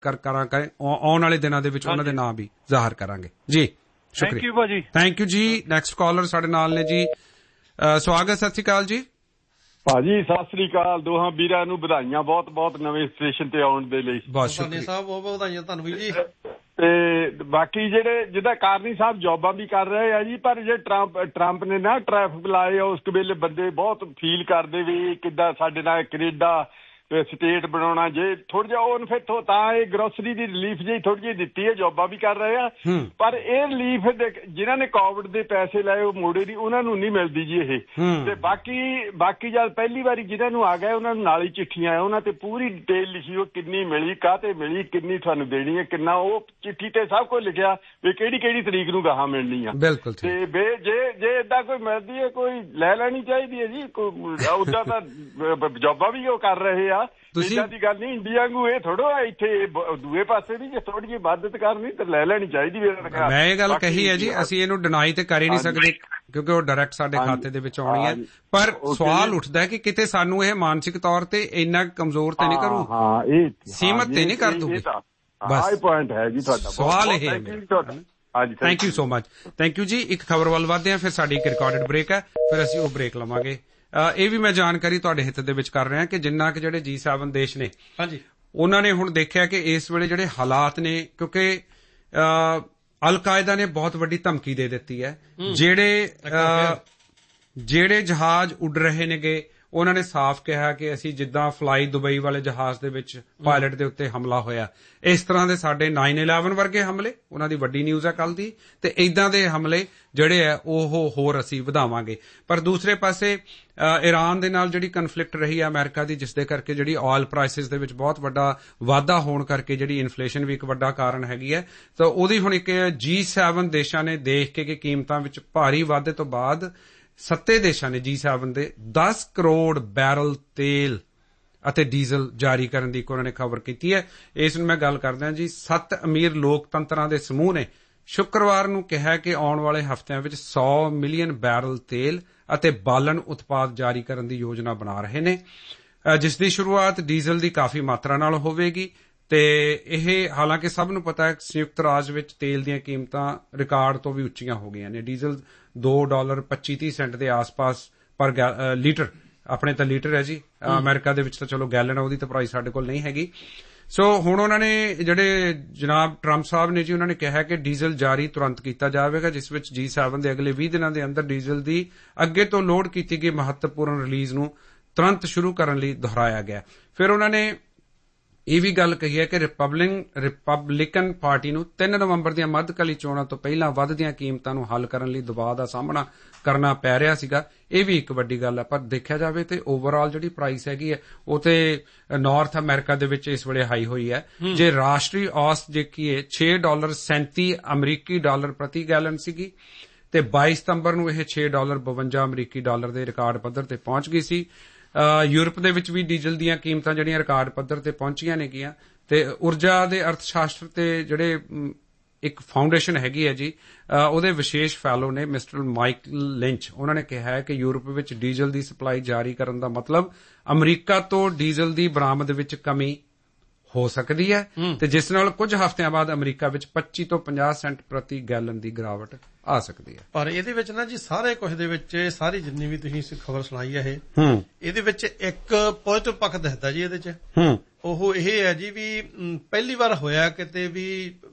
ਕਰਾਂਗੇ ਆਉਣ ਵਾਲੇ ਦਿਨਾਂ ਦੇ ਵਿੱਚ ਉਹਨਾਂ ਦੇ ਨਾਂ ਵੀ ਜ਼ਾਹਰ ਕਰਾਂਗੇ ਜੀ। ਸ਼ੁਕਰੀਆ, ਥੈਂਕ ਯੂ ਜੀ। ਨੈਕਸਟ ਕਾਲਰ ਸਾਡੇ ਨਾਲ ਨੇ ਜੀ। ਸਵਾਗਤ, ਸਤਿ ਸ਼੍ਰੀ ਅਕਾਲ ਜੀ। ਭਾਜੀ ਸਤਿ ਸ੍ਰੀ ਅਕਾਲ, ਦੋਹਾਂ ਵੀਰਾਂ ਨੂੰ ਵਧਾਈਆਂ ਬਹੁਤ ਬਹੁਤ ਨਵੇਂ ਸਟੇਸ਼ਨ ਤੇ ਆਉਣ ਦੇ ਲਈ। ਬਹੁਤ ਸ਼ੁਕਰੀਆ ਸਾਹਿਬ, ਬਹੁਤ ਬਹੁਤ ਵਧਾਈਆਂ ਤੁਹਾਨੂੰ ਵੀ ਜੀ। ਤੇ ਬਾਕੀ ਜਿਹੜੇ ਜਿੱਦਾਂ ਕਾਰਨੀ ਸਾਹਿਬ ਜੋਬਾਂ ਵੀ ਕਰ ਰਹੇ ਆ ਜੀ, ਪਰ ਜੇ ਟਰੰਪ ਨੇ ਨਾ ਟ੍ਰੈਫਿਕ ਲਾਏ ਆ, ਉਸ ਵੇਲੇ ਬੰਦੇ ਬਹੁਤ ਫੀਲ ਕਰਦੇ ਵੀ ਕਿੱਦਾਂ ਸਾਡੇ ਨਾਲ ਕੈਨੇਡਾ ਸਟੇਟ ਬਣਾਉਣਾ। ਜੇ ਥੋੜਾ ਜਿਹਾ ਉਹ ਫਿਰ ਤਾਂ ਇਹ ਗਰੋਸਰੀ ਦੀ ਰਿਲੀਫ ਜਿਹੀ ਥੋੜੀ ਜਿਹੀ ਦਿੱਤੀ ਹੈ, ਜੋਬਾਂ ਵੀ ਕਰ ਰਹੇ ਆ, ਪਰ ਇਹ ਰਿਲੀਫ ਜਿਨ੍ਹਾਂ ਨੇ ਕੋਵਿਡ ਦੇ ਪੈਸੇ ਲਾਏ ਉਹ ਮੋੜੇ ਨਹੀਂ, ਉਹਨਾਂ ਨੂੰ ਨਹੀਂ ਮਿਲਦੀ ਜੀ ਇਹ। ਤੇ ਬਾਕੀ ਜਦ ਪਹਿਲੀ ਵਾਰੀ ਜਿਹਨਾਂ ਨੂੰ ਆ ਗਏ ਉਹਨਾਂ ਨੂੰ ਨਾਲ ਹੀ ਚਿੱਠੀਆਂ ਆਇਆ, ਉਹਨਾਂ ਤੇ ਪੂਰੀ ਡਿਟੇਲ ਲਿਖੀ, ਉਹ ਕਿੰਨੀ ਮਿਲੀ, ਕਾਹਤੇ ਮਿਲੀ, ਕਿੰਨੀ ਤੁਹਾਨੂੰ ਦੇਣੀ ਹੈ, ਕਿੰਨਾ, ਉਹ ਚਿੱਠੀ ਤੇ ਸਭ ਕੁਝ ਲਿਖਿਆ ਵੀ ਕਿਹੜੀ ਤਰੀਕ ਨੂੰ ਗਾਹਾਂ ਮਿਲਣੀ ਆ। ਬਿਲਕੁਲ। ਤੇ ਜੇ ਏਦਾਂ ਕੋਈ ਮਿਲਦੀ ਹੈ ਕੋਈ ਲੈ ਲੈਣੀ ਚਾਹੀਦੀ ਹੈ ਜੀ। ਓਦਾਂ ਤਾਂ ਜੋਬਾਂ ਵੀ ਉਹ ਕਰ ਰਹੇ ਆ, ਏਦਾਂ ਦੀ ਗੱਲ ਨਹੀਂ। ਇੰਡੀਆ ਨੂੰ ਇਹ ਥੋੜੋ ਇੱਥੇ ਦੂਏ ਪਾਸੇ ਵੀ ਜੇ ਥੋੜੀ ਜਿਹੀ ਮਦਦ ਕਰਨੀ ਤਾਂ ਲੈ ਲੈਣੀ ਚਾਹੀਦੀ। ਮੈਂ ਇਹ ਗੱਲ ਕਹੀ ਹੈ ਜੀ, ਅਸੀਂ ਇਹਨੂੰ ਡਿਨਾਈ ਤੇ ਕਰ ਹੀ ਨਹੀਂ ਸਕਦੇ ਕਿਉਂਕਿ ਉਹ ਡਾਇਰੈਕਟ ਸਾਡੇ ਖਾਤੇ ਦੇ ਵਿੱਚ ਆਉਣੀ ਹੈ। ਪਰ ਸਵਾਲ ਉੱਠਦਾ ਕਿ ਕਿਤੇ ਸਾਨੂੰ ਇਹ ਮਾਨਸਿਕ ਤੌਰ ਤੇ ਇੰਨਾ ਕਮਜ਼ੋਰ ਤੇ ਨਹੀਂ ਕਰੂ, ਸੀਮਤ ਤੇ ਨਹੀਂ ਕਰ ਦੂਗੀ। ਬਸ ਪੁਆਇੰਟ ਹੈ ਜੀ ਤੁਹਾਡਾ, ਸਵਾਲ ਇਹ ਹੈ। Thank you so much. Thank you ਜੀ। ਇੱਕ ਖਬਰ ਵੱਲ ਵਧਦੇ ਹਾਂ, ਫਿਰ ਸਾਡੀ ਇੱਕ ਰਿਕਾਰਡਡ ਬ੍ਰੇਕ ਹੈ, ਫਿਰ ਅਸੀਂ ਉਹ ਬ੍ਰੇਕ ਲਵਾਂਗੇ। ਇਹ ਵੀ ਮੈਂ ਜਾਣਕਾਰੀ ਤੁਹਾਡੇ ਹਿੱਤ ਦੇ ਵਿੱਚ ਕਰ ਰਿਹਾ ਕਿ ਜਿੰਨਾ ਕਿ ਜਿਹੜੇ G7 ਦੇਸ਼ ਨੇ, ਉਹਨਾਂ ਨੇ ਹੁਣ ਦੇਖਿਆ ਕਿ ਇਸ ਵੇਲੇ ਜਿਹੜੇ ਹਾਲਾਤ ਨੇ, ਕਿਉਂਕਿ ਅਲ-ਕਾਇਦਾ ਨੇ ਬਹੁਤ ਵੱਡੀ ਧਮਕੀ ਦੇ ਦਿੱਤੀ ਹੈ। ਜਿਹੜੇ ਜਹਾਜ਼ ਉੱਡ ਰਹੇ ਨੇਗੇ, ਉਹਨਾਂ ਨੇ ਸਾਫ਼ ਕਿਹਾ ਕਿ ਅਸੀਂ ਜਿੱਦਾਂ ਫਲਾਈ ਦੁਬਈ ਵਾਲੇ ਜਹਾਜ਼ ਦੇ ਵਿੱਚ ਪਾਇਲਟ ਦੇ ਉੱਤੇ ਹਮਲਾ ਹੋਇਆ, ਇਸ ਤਰ੍ਹਾਂ ਦੇ ਸਾਡੇ 9/11 ਵਰਗੇ ਹਮਲੇ, ਉਹਨਾਂ ਦੀ ਵੱਡੀ ਨਿਊਜ਼ ਹੈ ਕੱਲ ਦੀ, ਤੇ ਏਦਾਂ ਦੇ ਹਮਲੇ ਜਿਹੜੇ ਆ ਉਹ ਹੋਰ ਅਸੀਂ ਵਧਾਵਾਂਗੇ। ਪਰ ਦੂਸਰੇ ਪਾਸੇ ਈਰਾਨ ਦੇ ਨਾਲ ਜਿਹੜੀ ਕਨਫਲਿਕਟ ਰਹੀ ਹੈ ਅਮਰੀਕਾ ਦੀ, ਜਿਸ ਦੇ ਕਰਕੇ ਜਿਹੜੀ ਆਇਲ ਪ੍ਰਾਈਸਿਸ ਦੇ ਵਿੱਚ ਬਹੁਤ ਵੱਡਾ ਵਾਧਾ ਹੋਣ ਕਰਕੇ ਜਿਹੜੀ ਇਨਫਲੇਸ਼ਨ ਵੀ ਇੱਕ ਵੱਡਾ ਕਾਰਨ ਹੈਗੀ ਹੈ, ਤਾਂ ਉਹਦੀ ਹੁਣ ਇੱਕ G7 ਦੇਸ਼ਾਂ ਨੇ ਦੇਖ ਕੇ ਕਿ ਕੀਮਤਾਂ ਵਿੱਚ ਭਾਰੀ ਵਾਧੇ ਤੋਂ ਬਾਅਦ 7 ਦੇਸ਼ਾਂ ਨੇ G7 ਦੇ 10 ਕਰੋੜ ਬੈਰਲ ਤੇਲ ਅਤੇ ਡੀਜ਼ਲ ਜਾਰੀ ਕਰਨ ਦੀ ਇੱਕ ਉਹਨਾਂ ਨੇ ਖਬਰ ਕੀਤੀ ਹੈ। ਇਸ ਨੂੰ ਮੈਂ ਗੱਲ ਕਰਦਾ ਜੀ। 7 ਅਮੀਰ ਲੋਕਤੰਤਰਾਂ ਦੇ ਸਮੂਹ ਨੇ ਸ਼ੁੱਕਰਵਾਰ ਨੂੰ ਕਿਹਾ ਕਿ ਆਉਣ ਵਾਲੇ ਹਫ਼ਤਿਆਂ ਵਿੱਚ 100 ਮਿਲੀਅਨ ਬੈਰਲ ਤੇਲ ਅਤੇ ਬਾਲਣ ਉਤਪਾਦ ਜਾਰੀ ਕਰਨ ਦੀ ਯੋਜਨਾ ਬਣਾ ਰਹੇ ਨੇ, ਜਿਸ ਦੀ ਸ਼ੁਰੂਆਤ ਡੀਜ਼ਲ ਦੀ ਕਾਫੀ ਮਾਤਰਾ ਨਾਲ ਹੋਵੇਗੀ। ਤੇ ਇਹ ਹਾਲਾਂਕਿ ਸਭ ਨੂੰ ਪਤਾ ਹੈ ਸੰਯੁਕਤ ਰਾਜ ਵਿੱਚ ਤੇਲ ਦੀਆਂ ਕੀਮਤਾਂ ਰਿਕਾਰਡ ਤੋਂ ਵੀ ਉੱਚੀਆਂ ਹੋ ਗਈਆਂ ਨੇ। ਡੀਜ਼ਲ $2.25 ਦੇ ਆਸ-ਪਾਸ ਪਰ ਲੀਟਰ, ਆਪਣੇ ਤਾਂ ਲੀਟਰ ਹੈ ਜੀ, ਅਮਰੀਕਾ ਦੇ ਵਿੱਚ ਤਾਂ ਚਲੋ ਗੈਲਨ ਹੈ, ਉਹਦੀ ਤਾਂ ਪ੍ਰਾਈਸ ਸਾਡੇ ਕੋਲ ਨਹੀਂ ਹੈਗੀ। ਸੋ ਹੁਣ ਉਹਨਾਂ ਨੇ ਜਿਹੜੇ ਜਨਾਬ ਟਰੰਪ ਸਾਹਿਬ ਨੇ ਜੀ, ਉਹਨਾਂ ਨੇ ਕਿਹਾ ਕਿ ਡੀਜ਼ਲ ਜਾਰੀ ਤੁਰੰਤ ਕੀਤਾ ਜਾਵੇਗਾ, ਜਿਸ ਵਿੱਚ G7 ਦੇ ਅਗਲੇ 20 ਦਿਨਾਂ ਦੇ ਅੰਦਰ ਡੀਜ਼ਲ ਦੀ ਅੱਗੇ ਤੋਂ ਲੋਡ ਕੀਤੀ ਗਈ ਮਹੱਤਵਪੂਰਨ ਰਿਲੀਜ਼ ਨੂੰ ਤੁਰੰਤ ਸ਼ੁਰੂ ਕਰਨ ਲਈ ਦੁਹਰਾਇਆ ਗਿਆ। ਫਿਰ ਉਹਨਾਂ ਨੇ ਇਹ ਵੀ ਗੱਲ ਕਹੀ ਹੈ ਕਿ ਰਿਪਬਲਿਕਨ ਪਾਰਟੀ ਨੂੰ 3 ਨਵੰਬਰ ਦੀਆਂ ਮੱਧਕਾਲੀ ਚੋਣਾਂ ਤੋਂ ਪਹਿਲਾਂ ਵੱਧਦੀਆਂ ਕੀਮਤਾਂ ਨੂੰ ਹੱਲ ਕਰਨ ਲਈ ਦਬਾਅ ਦਾ ਸਾਹਮਣਾ ਕਰਨਾ ਪੈ ਰਿਹਾ ਸੀਗਾ। ਇਹ ਵੀ ਇੱਕ ਵੱਡੀ ਗੱਲ ਹੈ। ਪਰ ਦੇਖਿਆ ਜਾਵੇ ਤੇ ਓਵਰਆਲ ਜਿਹੜੀ ਪ੍ਰਾਈਸ ਹੈਗੀ ਹੈ ਉਹ ਤੇ ਨਾਰਥ ਅਮਰੀਕਾ ਦੇ ਵਿੱਚ ਇਸ ਵੇਲੇ ਹਾਈ ਹੋਈ ਹੈ। ਜੇ ਰਾਸ਼ਟਰੀ ਔਸਤ ਜਿਹੜੀ ਹੈ $6.37 ਅਮਰੀਕੀ ਡਾਲਰ ਪ੍ਰਤੀ ਗੈਲਨ ਸੀਗੀ, ਤੇ 22 ਸਤੰਬਰ ਨੂੰ ਇਹ $6.52 ਅਮਰੀਕੀ ਡਾਲਰ ਦੇ ਰਿਕਾਰਡ ਪੱਧਰ ਤੇ ਪਹੁੰਚ ਗਈ ਸੀ। ਯੂਰਪ ਦੇ ਵਿੱਚ ਵੀ ਡੀਜ਼ਲ ਦੀਆਂ ਕੀਮਤਾਂ ਜਿਹੜੀਆਂ ਰਿਕਾਰਡ ਪੱਧਰ ਤੇ ਪਹੁੰਚੀਆਂ ਨੇਗੀਆਂ। ਤੇ ਊਰਜਾ ਦੇ ਅਰਥ ਸ਼ਾਸਤਰ ਤੇ ਜਿਹੜੇ ਇੱਕ ਫਾਊਂਡੇਸ਼ਨ ਹੈਗੀ ਹੈ ਜੀ, ਉਹਦੇ ਵਿਸ਼ੇਸ਼ ਫੈਲੋ ਨੇ ਮਿਸਟਰ ਮਾਈਕਲ ਲਿੰਚ, ਉਹਨਾਂ ਨੇ ਕਿਹਾ ਹੈ ਕਿ ਯੂਰਪ ਵਿੱਚ ਡੀਜ਼ਲ ਦੀ ਸਪਲਾਈ ਜਾਰੀ ਕਰਨ ਦਾ ਮਤਲਬ ਅਮਰੀਕਾ ਤੋਂ ਡੀਜ਼ਲ ਦੀ ਬਰਾਮਦ ਵਿੱਚ ਕਮੀ ਹੋ ਸਕਦੀ ਹੈ, ਤੇ ਜਿਸ ਨਾਲ ਕੁਝ ਹਫ਼ਤਿਆਂ ਬਾਅਦ ਅਮਰੀਕਾ ਵਿੱਚ 25 ਤੋਂ 50 ਸੈਂਟ ਪ੍ਰਤੀ ਗੈਲਨ ਦੀ ਗਿਰਾਵਟ ਆ ਸਕਦੀ ਹੈ। ਪਰ ਇਹਦੇ ਵਿੱਚ ਨਾ ਜੀ ਸਾਰੇ ਕੁਝ ਦੇ ਵਿੱਚ ਸਾਰੀ ਜਿੰਨੀ ਵੀ ਤੁਸੀਂ ਖਬਰ ਸੁਣਾਈ ਹੈ ਇਹਦੇ ਵਿੱਚ ਇੱਕ ਪੋਜ਼ਿਟਿਵ ਪੱਖ ਦਿਖਦਾ ਜੀ। ਇਹਦੇ ਚ ਉਹ ਇਹ ਹੈ ਜੀ ਵੀ ਪਹਿਲੀ ਵਾਰ ਹੋਇਆ ਕਿਤੇ ਵੀ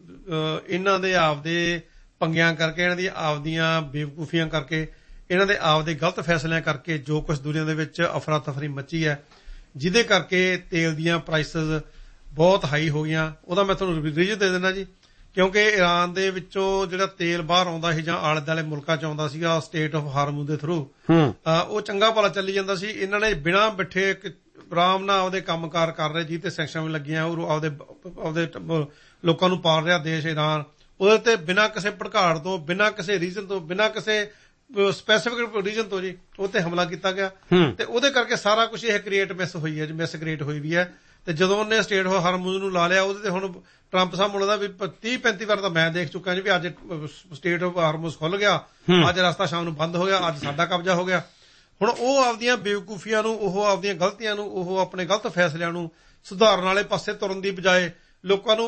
ਇਹਨਾਂ ਦੇ ਆਪਦੇ ਪੰਗਿਆਂ ਕਰਕੇ, ਇਹਨਾਂ ਦੀ ਆਪਦੀਆਂ ਬੇਵਕੂਫੀਆਂ ਕਰਕੇ, ਇਹਨਾਂ ਦੇ ਆਪਦੇ ਗਲਤ ਫੈਸਲਿਆਂ ਕਰਕੇ ਜੋ ਕੁਝ ਦੁਨੀਆ ਦੇ ਵਿੱਚ ਅਫਰਾ ਤਫਰੀ ਮੱਚੀ ਹੈ, ਜਿਹਦੇ ਕਰਕੇ ਤੇਲ ਦੀਆਂ ਪ੍ਰਾਈਸਿਸ ਬਹੁਤ ਹਾਈ ਹੋ ਗਈਆਂ। ਉਹਦਾ ਮੈਂ ਤੁਹਾਨੂੰ ਰੀਜ਼ਨ ਦੇ ਦਿੰਦਾ ਜੀ। ਕਿਉਂਕਿ ਈਰਾਨ ਦੇ ਵਿੱਚੋਂ ਜਿਹੜਾ ਤੇਲ ਬਾਹਰ ਆਉਂਦਾ ਸੀ ਜਾਂ ਆਲੇ ਦੁਆਲੇ ਮੁਲਕਾਂ ਚ ਆਉਂਦਾ ਸੀਗਾ ਸਟੇਟ ਆਫ ਹਾਰਮੂਜ਼ ਦੇ ਥਰੂ, ਉਹ ਚੰਗਾ ਭਲਾ ਚੱਲੀ ਜਾਂਦਾ ਸੀ। ਇਹਨਾਂ ਨੇ ਬਿਨਾਂ ਬਿਠੇ ਆਰਾਮ ਨਾਲ ਆਪਦੇ ਕੰਮਕਾਰ ਕਰ ਰਹੇ, ਜਿਹਦੇ ਤੇ ਸੈਕਸ਼ਨਾਂ ਵੀ ਲੱਗੀਆਂ, ਉਹ ਆਪਦੇ ਲੋਕਾਂ ਨੂੰ ਪਾਲ ਰਿਹਾ ਦੇਸ਼ ਈਰਾਨ, ਉਹਦੇ ਤੇ ਬਿਨਾਂ ਕਿਸੇ ਭੜਕਾੜ ਤੋਂ, ਬਿਨਾਂ ਕਿਸੇ ਰੀਜ਼ਨ ਤੋਂ, ਬਿਨਾਂ ਕਿਸੇ ਸਪੈਸੀਫਿਕ ਰੀਜ਼ਨ ਤੋਂ ਜੀ ਉਹ ਤੇ ਹਮਲਾ ਕੀਤਾ ਗਿਆ। ਤੇ ਉਹਦੇ ਕਰਕੇ ਸਾਰਾ ਕੁਝ ਇਹ ਕ੍ਰੀਏਟ ਮਿਸ ਕ੍ਰੀਏਟ ਹੋਈ ਵੀ ਹੈ। ਤੇ ਜਦੋਂ ਉਹਨੇ ਸਟੇਟ ਆਫ ਹਾਰਮੂਜ਼ ਨੂੰ ਲਾ ਲਿਆ, ਉਹਦੇ ਤੇ ਹੁਣ ਟਰੰਪ ਸਾਹਿਬ ਮੁੜਦਾ ਵੀ 30-35 ਵਾਰ ਤਾਂ ਮੈਂ ਦੇਖ ਚੁੱਕਾ ਜੀ ਵੀ ਅੱਜ ਸਟੇਟ ਆਫ ਹਾਰਮੂਜ਼ ਖੁੱਲ ਗਿਆ, ਅੱਜ ਰਸਤਾ ਸ਼ਾਮ ਨੂੰ ਬੰਦ ਹੋ ਗਿਆ, ਅੱਜ ਸਾਡਾ ਕਬਜ਼ਾ ਹੋ ਗਿਆ। ਹੁਣ ਉਹ ਆਪਦੀਆਂ ਬੇਵਕੂਫੀਆਂ ਨੂੰ, ਉਹ ਆਪਦੀਆਂ ਗਲਤੀਆਂ ਨੂੰ, ਉਹ ਆਪਣੇ ਗਲਤ ਫੈਸਲਿਆਂ ਨੂੰ ਸੁਧਾਰਨ ਵਾਲੇ ਪਾਸੇ ਤੁਰਨ ਦੀ ਬਜਾਏ ਲੋਕਾਂ ਨੂੰ